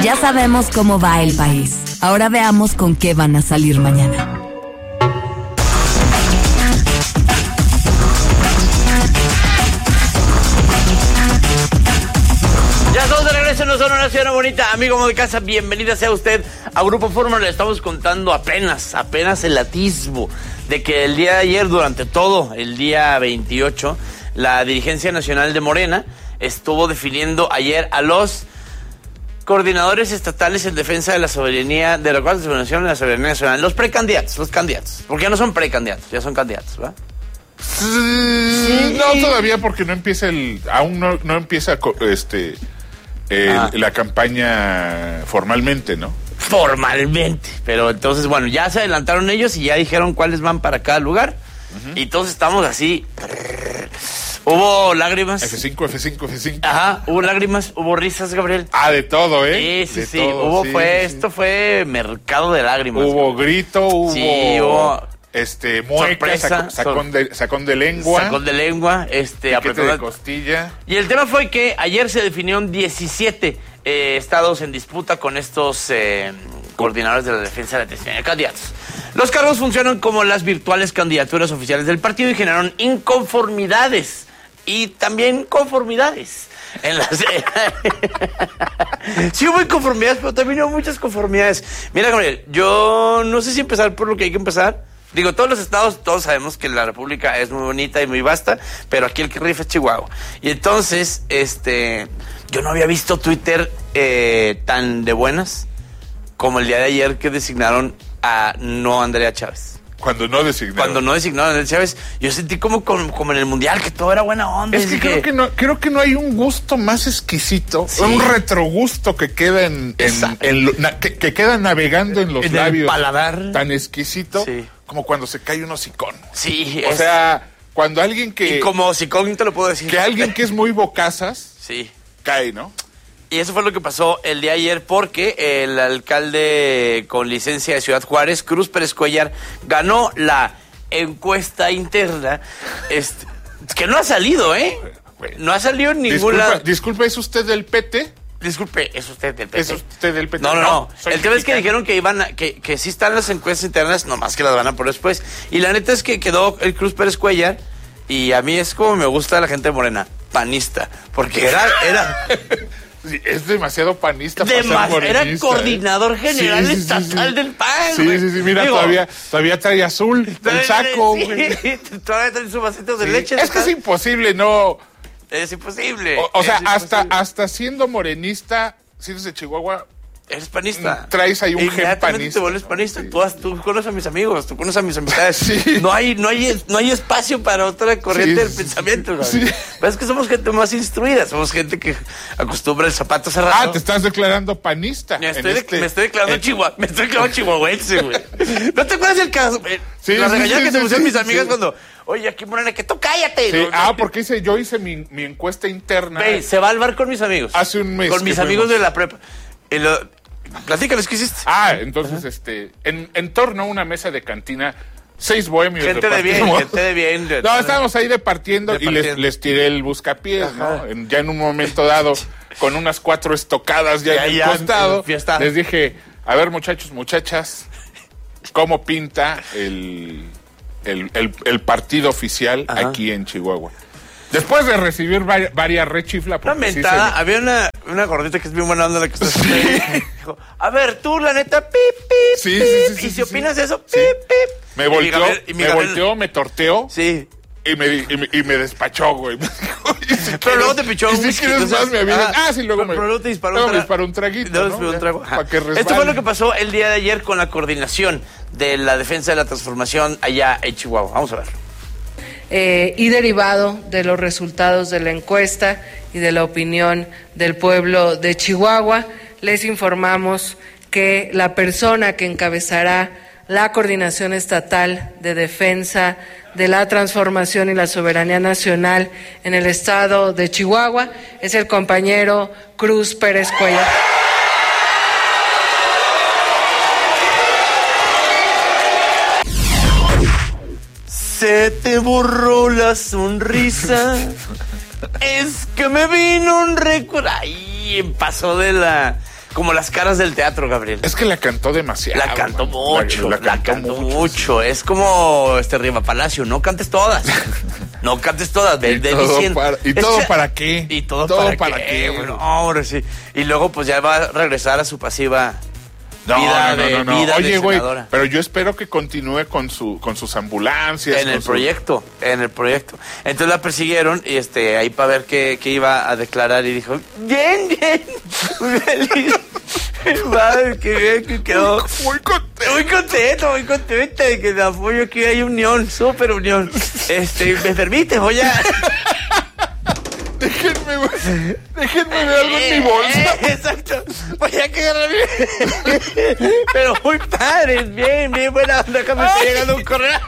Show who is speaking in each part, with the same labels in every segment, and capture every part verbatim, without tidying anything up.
Speaker 1: Ya sabemos cómo va el país. Ahora veamos con qué van a salir mañana.
Speaker 2: Ya estamos de regreso en Zona Una Ciudad Bonita. Amigo de casa, bienvenida sea usted a Grupo Fórmula. Le estamos contando apenas, apenas el atisbo de que el día de ayer, durante todo el día veintiocho, la dirigencia nacional de Morena estuvo definiendo ayer a los coordinadores estatales en defensa de la soberanía, de la cual se de la soberanía nacional, los precandidatos, los candidatos, porque ya no son precandidatos, ya son candidatos, ¿verdad?
Speaker 3: Sí. No, todavía porque no empieza el, aún no, no empieza este el, ah. la campaña formalmente, ¿no?
Speaker 2: Formalmente, pero entonces, bueno, ya se adelantaron ellos y ya dijeron cuáles van para cada lugar, uh-huh. Y entonces estamos así. Hubo lágrimas.
Speaker 3: F cinco, F cinco, F cinco.
Speaker 2: Ajá, hubo lágrimas, hubo risas, Gabriel.
Speaker 3: Ah, de todo, ¿eh?
Speaker 2: Sí, sí,
Speaker 3: de
Speaker 2: sí.
Speaker 3: Todo,
Speaker 2: hubo,
Speaker 3: sí,
Speaker 2: fue,
Speaker 3: sí.
Speaker 2: Esto fue mercado de lágrimas.
Speaker 3: Hubo Gabriel. Grito, hubo...
Speaker 2: Sí, hubo...
Speaker 3: Este, mueca, saco, sacón, de, sacón de lengua.
Speaker 2: Sacón de lengua, este...
Speaker 3: Apretón de costilla.
Speaker 2: Y el tema fue que ayer se definieron diecisiete eh, estados en disputa con estos eh, coordinadores de la defensa de la atención de candidatos. Los cargos funcionan como las virtuales candidaturas oficiales del partido y generaron inconformidades. Y también conformidades. En las... sí hubo inconformidades, pero también hubo muchas conformidades. Mira, Gabriel, yo no sé si empezar por lo que hay que empezar. Digo, todos los estados, todos sabemos que la República es muy bonita y muy vasta, pero aquí el que rifa es Chihuahua. Y entonces, este, yo no había visto Twitter eh, tan de buenas como el día de ayer que designaron a no Andrea Chávez.
Speaker 3: Cuando no designaron.
Speaker 2: Cuando no designaron a Andrea Chávez, yo sentí como, como, como en el Mundial, que todo era buena onda.
Speaker 3: Es que creo que... que no creo que no hay un gusto más exquisito, sí. Un retrogusto que queda en, en, en lo, na, que, que queda navegando en los
Speaker 2: en
Speaker 3: labios.
Speaker 2: El paladar.
Speaker 3: Tan exquisito, sí. Como cuando se cae un hocicón.
Speaker 2: Sí.
Speaker 3: O
Speaker 2: es...
Speaker 3: sea, cuando alguien que...
Speaker 2: Y como hocicón te lo puedo decir.
Speaker 3: Que alguien que es muy bocazas,
Speaker 2: sí.
Speaker 3: Cae, ¿no?
Speaker 2: Y eso fue lo que pasó el día de ayer porque el alcalde con licencia de Ciudad Juárez, Cruz Pérez Cuellar, ganó la encuesta interna, este, que no ha salido, ¿eh? No ha salido en ningún lado.
Speaker 3: Disculpe, ¿es usted del P T?
Speaker 2: Disculpe, ¿es usted del P T?
Speaker 3: ¿Es usted del P T?
Speaker 2: No, no, no. no. El tema
Speaker 3: mexicano.
Speaker 2: es que dijeron que iban a, que, que sí están las encuestas internas, nomás que las van a poner después. Y la neta es que quedó el Cruz Pérez Cuellar, y a mí es como me gusta la gente morena, panista, porque era... era
Speaker 3: Sí, es demasiado panista
Speaker 2: para
Speaker 3: ser morenista.
Speaker 2: Era coordinador
Speaker 3: ¿eh?
Speaker 2: general
Speaker 3: sí, sí,
Speaker 2: estatal
Speaker 3: sí,
Speaker 2: del P A N.
Speaker 3: Sí,
Speaker 2: güey.
Speaker 3: sí, sí, mira, Digo, todavía, todavía trae azul el saco.
Speaker 2: Sí,
Speaker 3: güey.
Speaker 2: Todavía trae su vasito de
Speaker 3: sí,
Speaker 2: leche.
Speaker 3: Es que es imposible, no.
Speaker 2: Es imposible.
Speaker 3: O, o sea,
Speaker 2: es
Speaker 3: hasta,
Speaker 2: imposible.
Speaker 3: hasta siendo morenista, si eres de Chihuahua,
Speaker 2: eres panista.
Speaker 3: Traes ahí un gen panista.
Speaker 2: Te vuelves panista. Sí. Tú, tú conoces a mis amigos, tú conoces a mis amistades.
Speaker 3: Sí.
Speaker 2: No hay, no hay, no hay espacio para otra corriente sí, del pensamiento.
Speaker 3: Sí.
Speaker 2: Pero es que somos gente más instruida, somos gente que acostumbra el zapato cerrado.
Speaker 3: Ah, te estás declarando panista.
Speaker 2: Me estoy,
Speaker 3: este,
Speaker 2: me estoy declarando en... chihuahua, me estoy declarando chihuahuense, güey. ¿No te acuerdas del caso?
Speaker 3: Sí,
Speaker 2: la
Speaker 3: sí,
Speaker 2: regañada
Speaker 3: sí,
Speaker 2: que
Speaker 3: sí,
Speaker 2: te pusieron
Speaker 3: sí,
Speaker 2: mis amigas
Speaker 3: sí.
Speaker 2: cuando, oye, aquí Morena, que tú cállate.
Speaker 3: Sí.
Speaker 2: No,
Speaker 3: ah,
Speaker 2: no.
Speaker 3: porque hice, yo hice mi, mi encuesta interna.
Speaker 2: Ve, se va al bar con mis amigos.
Speaker 3: Hace un mes.
Speaker 2: Con mis
Speaker 3: fuimos.
Speaker 2: amigos de la prepa. Y lo... Platícales, ¿qué hiciste?
Speaker 3: Ah, entonces, uh-huh. este, en, en torno a una mesa de cantina, seis bohemios
Speaker 2: gente de bien, gente de bien. De,
Speaker 3: no, estábamos ahí departiendo,
Speaker 2: departiendo.
Speaker 3: y les, les tiré el buscapiés, Ajá. ¿no? En, ya en un momento dado, con unas cuatro estocadas ya, ya en el ya, costado, en les dije, a ver, muchachos, muchachas, ¿cómo pinta el, el, el, el partido oficial Ajá. aquí en Chihuahua? Después de recibir varias, varias rechiflas.
Speaker 2: Una mentada, sí se... había una, una gordita que es bien buena onda la que está sí. Dijo, a ver, tú, la neta, pip, pip,
Speaker 3: sí,
Speaker 2: pip.
Speaker 3: Sí, sí, sí,
Speaker 2: y
Speaker 3: sí,
Speaker 2: si opinas
Speaker 3: sí.
Speaker 2: de eso, pip,
Speaker 3: sí.
Speaker 2: pip.
Speaker 3: Me volteó,
Speaker 2: Gabriel,
Speaker 3: me
Speaker 2: Gabriel...
Speaker 3: volteó, me torteó.
Speaker 2: Sí.
Speaker 3: Y me, y, me, y me despachó, güey. Si
Speaker 2: pero quieres, luego te pichó
Speaker 3: un whisky. Si quieres más, me avisas. Ah, sí, luego
Speaker 2: pero,
Speaker 3: me...
Speaker 2: Pero luego te disparó
Speaker 3: luego
Speaker 2: un,
Speaker 3: me disparó un traguito,
Speaker 2: luego
Speaker 3: ¿no?
Speaker 2: disparó un trago.
Speaker 3: Para que resbale.
Speaker 2: Esto fue lo que pasó el día de ayer con la coordinación de la defensa de la transformación allá en Chihuahua. Vamos a ver.
Speaker 4: Eh, y derivado de los resultados de la encuesta y de la opinión del pueblo de Chihuahua, les informamos que la persona que encabezará la Coordinación Estatal de Defensa de la Transformación y la Soberanía Nacional en el estado de Chihuahua es el compañero Cruz Pérez Cuellar.
Speaker 2: Se te borró la sonrisa. Es que me vino un recuerdo. Ay, pasó de la como las caras del teatro, Gabriel.
Speaker 3: Es que la cantó demasiado.
Speaker 2: La cantó
Speaker 3: man.
Speaker 2: mucho, la, la, la cantó, cantó mucho. mucho.
Speaker 3: Sí.
Speaker 2: Es como este Riva Palacio, no cantes todas. No cantes todas. De,
Speaker 3: ¿Y,
Speaker 2: de
Speaker 3: todo
Speaker 2: diciendo,
Speaker 3: para, ¿Y todo es, para qué?
Speaker 2: ¿Y todo,
Speaker 3: todo
Speaker 2: para,
Speaker 3: para
Speaker 2: qué?
Speaker 3: qué
Speaker 2: Bueno, hombre, sí. Y luego pues ya va a regresar a su pasiva
Speaker 3: no,
Speaker 2: vida
Speaker 3: no, no,
Speaker 2: de
Speaker 3: no, no.
Speaker 2: vida
Speaker 3: Oye,
Speaker 2: de
Speaker 3: güey,
Speaker 2: senadora.
Speaker 3: pero yo espero que continúe con su con sus ambulancias.
Speaker 2: En el
Speaker 3: su...
Speaker 2: proyecto, en el proyecto. Entonces la persiguieron y este ahí para ver qué, qué iba a declarar y dijo, bien, bien, muy feliz. Madre, que bien que quedó.
Speaker 3: Muy contento.
Speaker 2: Muy contento, muy contento de que de apoyo aquí hay unión, súper unión. Este, ¿me permite? Voy a...
Speaker 3: Déjenme, déjenme ver algo en mi bolsa.
Speaker 2: Eh, exacto. Voy a quedar bien. Pero muy padre, bien, bien buena onda. Que me está llegando un correo.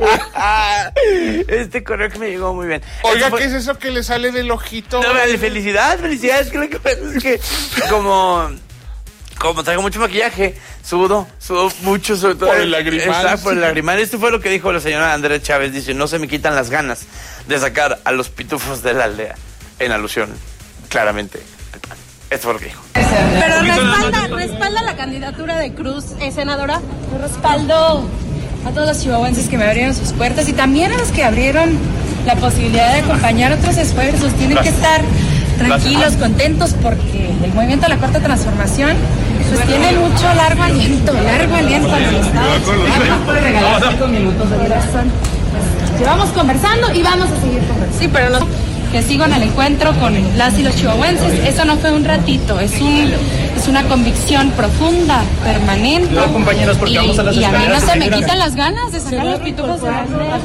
Speaker 2: Este correo que me llegó muy bien.
Speaker 3: Oiga, fue... ¿qué es eso que le sale del ojito?
Speaker 2: No, vale, felicidad, felicidades. Que lo que pasa es que como... Como traigo mucho maquillaje, sudo, sudo mucho, sobre todo.
Speaker 3: Por el lagrimal.
Speaker 2: Está por el lagrimal. Esto fue lo que dijo la señora Andrea Chávez. Dice, no se me quitan las ganas de sacar a los pitufos de la aldea. En alusión, claramente, al P A N. Esto fue lo que dijo.
Speaker 5: Pero respalda, respalda la candidatura de Cruz, eh, senadora. Yo respaldo a todos los chihuahuenses que me abrieron sus puertas y también a los que abrieron la posibilidad de acompañar otros esfuerzos. Tienen que estar tranquilos, contentos, porque el movimiento de la Cuarta Transformación pues tiene mucho largo aliento, largo aliento en el Estado. Regalar cinco minutos de corazón. Pues, llevamos conversando y vamos a seguir conversando. Sí, pero no... que sigo en el encuentro con las y los chihuahuenses. Eso no fue un ratito, es un es una convicción profunda, permanente.
Speaker 6: No, compañeros, porque
Speaker 5: y,
Speaker 6: vamos a las
Speaker 5: y a mí no se me
Speaker 6: señora.
Speaker 5: quitan las ganas de sacar los pitufos de la aldea.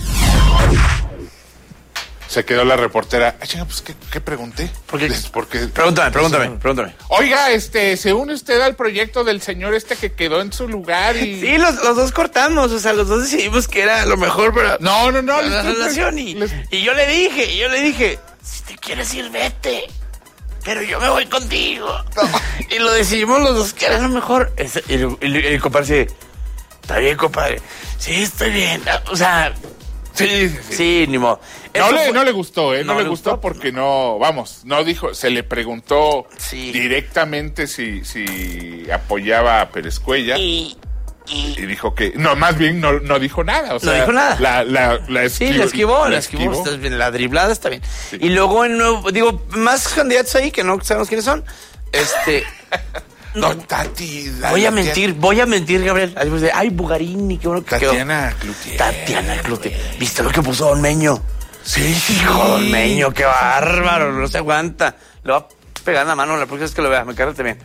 Speaker 3: Se quedó la reportera. Ay, chinga, pues, ¿qué, qué pregunté?
Speaker 2: ¿Por qué?
Speaker 3: Porque,
Speaker 2: pregúntame, pregúntame, pregúntame.
Speaker 3: Oiga, este, ¿se une usted al proyecto del señor este que quedó en su lugar y...?
Speaker 2: Sí, los, los dos cortamos, o sea, los dos decidimos que era lo mejor para...
Speaker 3: No, no, no.
Speaker 2: la relación y,
Speaker 3: les...
Speaker 2: y yo le dije, y yo le dije, si te quieres ir, vete, pero yo me voy contigo. No. Y lo decidimos los dos que era lo mejor. Es, y el, el, el compadre dice, está bien, compadre. Sí, estoy bien. O sea...
Speaker 3: Sí, sí, sí.
Speaker 2: Sí, ni modo.
Speaker 3: No le,
Speaker 2: fue...
Speaker 3: no le gustó, ¿eh? No, no le gustó,
Speaker 2: gustó
Speaker 3: porque no, vamos, no dijo, se le preguntó
Speaker 2: sí.
Speaker 3: directamente si, si apoyaba a Pérez Cuellar.
Speaker 2: Y... Y...
Speaker 3: y dijo que, no, más bien no, no dijo nada, o sea,
Speaker 2: no dijo nada.
Speaker 3: La, la, la esquivó.
Speaker 2: Sí, la esquivó, la esquivó, esquivó. Está bien, la driblada está bien. Sí. Y luego, en nuevo, digo, más candidatos ahí que no sabemos quiénes son. Este...
Speaker 3: No, Tati.
Speaker 2: La, voy a la mentir, tía... voy a mentir, Gabriel. Ay, Bugarini, qué bueno que
Speaker 3: Tatiana
Speaker 2: quedó.
Speaker 3: Cloutier.
Speaker 2: Tatiana Cloutier. ¿Viste lo que puso Don Meño?
Speaker 3: Sí,
Speaker 2: hijo, Don Meño, qué bárbaro, no se aguanta. Le va a pegar en la mano la próxima vez que lo vea, me cárgate bien.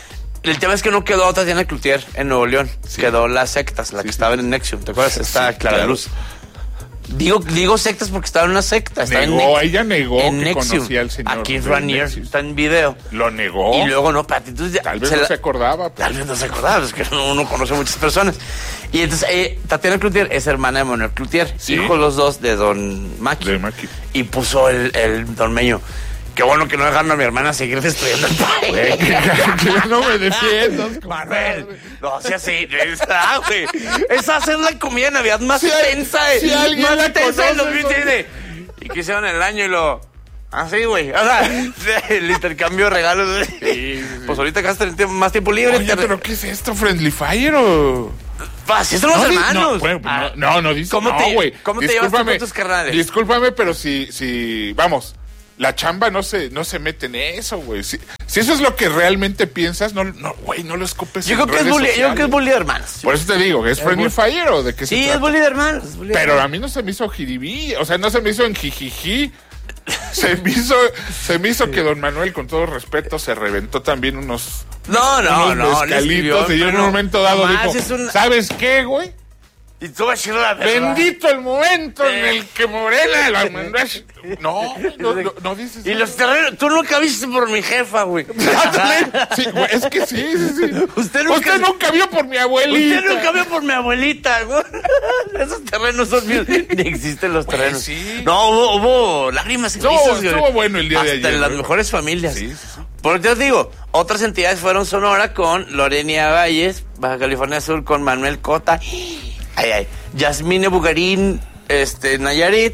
Speaker 2: El tema es que no quedó Tatiana Cloutier en Nuevo León. Sí. Quedó las sectas, la sí, que sí. estaba en Nexium. ¿Te acuerdas? Está sí, Clara claro. Luz. Digo, digo sectas porque estaba en una secta. Estaba
Speaker 3: negó,
Speaker 2: en
Speaker 3: ella negó
Speaker 2: en
Speaker 3: que
Speaker 2: Nexium.
Speaker 3: Conocía al señor.
Speaker 2: Aquí Ranier está en video.
Speaker 3: Lo negó.
Speaker 2: Y luego no, Pati. Entonces,
Speaker 3: tal vez se no la, se acordaba. Pues.
Speaker 2: Tal vez no se acordaba, es que uno conoce a muchas personas. Y entonces, eh, Tatiana Cloutier es hermana de Manuel Cloutier, ¿sí? Hijo los dos de Don Maki.
Speaker 3: De Maki.
Speaker 2: Y puso el, el Don Meño. Qué bueno que no dejaron a mi hermana seguir destruyendo el país.
Speaker 3: Que no me defiendas,
Speaker 2: Manuel. No, sea así. Esa, güey. Esa es la comida de Navidad más si tensa.
Speaker 3: Hay, si alguien
Speaker 2: más
Speaker 3: la
Speaker 2: tensa de los
Speaker 3: conoce,
Speaker 2: dice. ¿Y qué hicieron el año? Y lo... Ah, sí, güey. O sea, el intercambio de regalos. Sí, sí. Pues ahorita acá está más tiempo libre.
Speaker 3: Oye, pero ¿qué es esto? ¿Friendly Fire o...?
Speaker 2: Pa, si son los
Speaker 3: no,
Speaker 2: hermanos.
Speaker 3: No, bueno, ah, no, no, dice...
Speaker 2: ¿Cómo
Speaker 3: no,
Speaker 2: te,
Speaker 3: güey.
Speaker 2: ¿cómo te llevas con tus carnales?
Speaker 3: Discúlpame, pero si... si vamos... La chamba no se, no se mete en eso, güey. Si, si eso es lo que realmente piensas, no, no, güey, no lo escupes.
Speaker 2: Yo creo que es bully, yo creo que es bully de hermanos.
Speaker 3: Por eso te digo, ¿es, ¿es Friendly Fire o de qué se
Speaker 2: sí,
Speaker 3: trata?
Speaker 2: Sí, es bully de hermanos. Bully de
Speaker 3: Pero
Speaker 2: hermanos.
Speaker 3: a mí no se me hizo jiribí, o sea, no se me hizo en jijiji. Se me hizo, se me hizo que don Manuel, con todo respeto, se reventó también unos...
Speaker 2: No, no,
Speaker 3: unos
Speaker 2: no.
Speaker 3: Mezcalitos, y yo en un momento dado dijo, una... ¿sabes qué, güey?
Speaker 2: Y tú vas a decir la
Speaker 3: verdad. Bendito el momento eh. en el que Morena la mandó a... No, no, no, no dices.
Speaker 2: Y eso. Los terrenos, tú nunca viste por mi jefa, güey.
Speaker 3: Sí, güey, es que sí, sí, sí.
Speaker 2: Usted nunca,
Speaker 3: usted nunca vio por mi abuelita.
Speaker 2: Usted nunca vio por mi abuelita, güey. Esos terrenos son míos. Ni existen los terrenos.
Speaker 3: Pues sí.
Speaker 2: No, hubo, hubo lágrimas y
Speaker 3: no,
Speaker 2: risas,
Speaker 3: estuvo
Speaker 2: güey.
Speaker 3: bueno el día
Speaker 2: Hasta
Speaker 3: de ayer.
Speaker 2: Hasta en las
Speaker 3: ¿no?
Speaker 2: mejores familias.
Speaker 3: Sí, sí, sí.
Speaker 2: Por eso te digo, otras entidades fueron Sonora con Lorena Valles, Baja California Sur con Manuel Cota. Ay, ay. Yasmine Bugarín, este, Nayarit,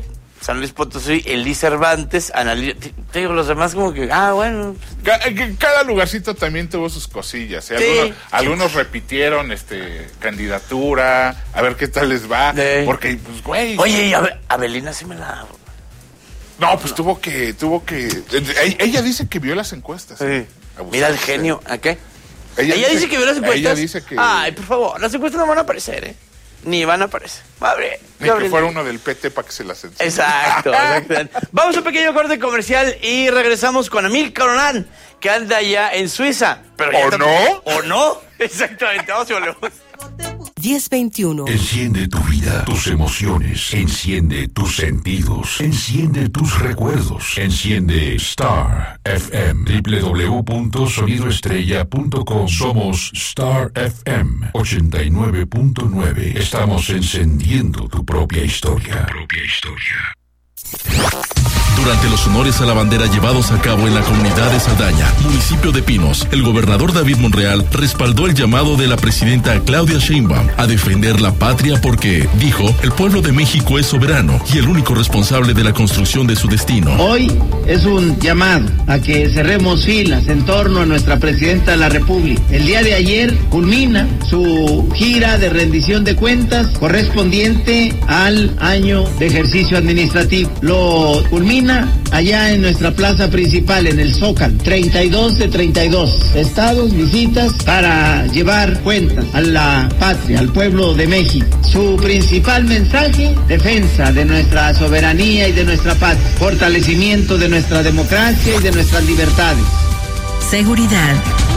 Speaker 2: San Luis Potosí, Elí Cervantes, Analí, te, te digo, los demás como que, ah, bueno.
Speaker 3: Cada, cada lugarcito también tuvo sus cosillas, ¿eh?
Speaker 2: Sí.
Speaker 3: Algunos, algunos repitieron este candidatura, a ver qué tal les va, sí. Porque, pues, güey.
Speaker 2: Oye, y Abel, Abelina sí me la...
Speaker 3: No, pues no. tuvo que, tuvo que, ella dice que vio las encuestas.
Speaker 2: Sí. ¿Eh? Mira el genio, ¿a qué?
Speaker 3: Ella,
Speaker 2: ella dice, dice que vio las encuestas.
Speaker 3: Ella dice que...
Speaker 2: Ay, por favor, las encuestas no van a aparecer, ¿eh? Ni van a aparecer. Abre,
Speaker 3: Ni que fuera uno del P T para que se las enseñe.
Speaker 2: Exacto, exacto. Vamos a un pequeño corte comercial y regresamos con Amil Coronán, que anda allá en Suiza. Pero
Speaker 3: ¿O no?
Speaker 2: ¿O no? Exactamente, vamos y volvemos.
Speaker 6: diez veintiuno.
Speaker 7: Enciende tu vida, tus emociones, enciende tus sentidos, enciende tus recuerdos, enciende Star F M, doble u doble u doble u punto sonido estrella punto com. Somos Star F M ochenta y nueve punto nueve. Estamos encendiendo tu propia historia. Tu propia historia.
Speaker 8: Durante los honores a la bandera llevados a cabo en la comunidad de Saldaña, municipio de Pinos, el gobernador David Monreal respaldó el llamado de la presidenta Claudia Sheinbaum a defender la patria porque, dijo, el pueblo de México es soberano y el único responsable de la construcción de su destino.
Speaker 9: Hoy es un llamado a que cerremos filas en torno a nuestra presidenta de la República. El día de ayer culmina su gira de rendición de cuentas correspondiente al año de ejercicio administrativo. Lo culmina allá en nuestra plaza principal, en el Zócalo. treinta y dos de treinta y dos estados, visitas para llevar cuentas a la patria, al pueblo de México. Su principal mensaje, defensa de nuestra soberanía y de nuestra patria, fortalecimiento de nuestra democracia y de nuestras libertades.
Speaker 6: Seguridad.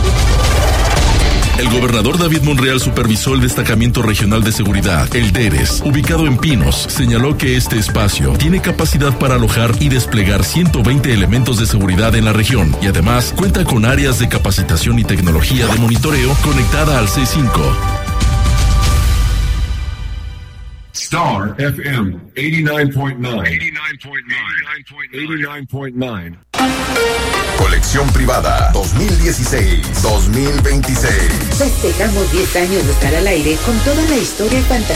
Speaker 8: El gobernador David Monreal supervisó el destacamento regional de seguridad, el D E R E S, ubicado en Pinos. Señaló que este espacio tiene capacidad para alojar y desplegar ciento veinte elementos de seguridad en la región y además cuenta con áreas de capacitación y tecnología de monitoreo conectada al C cinco.
Speaker 7: Star F M ochenta y nueve punto nueve. ochenta y nueve punto nueve.
Speaker 10: Colección privada dos mil dieciséis dos mil veintiséis.
Speaker 11: Festejamos diez años de estar al aire con toda la historia y fantasía